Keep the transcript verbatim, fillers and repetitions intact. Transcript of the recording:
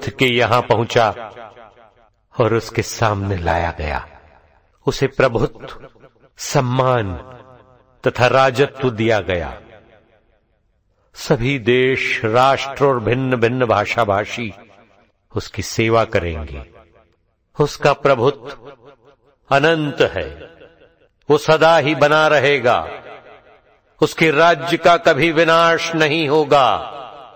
युद्ध के यहां पहुंचा और उसके सामने लाया गया। उसे प्रभुत्व, सम्मान तथा राजत्व दिया गया। सभी देश, राष्ट्र और भिन्न भिन्न भाषा भाषी उसकी सेवा करेंगे। उसका प्रभुत्व अनंत है, वो सदा ही बना रहेगा। उसके राज्य का कभी विनाश नहीं होगा।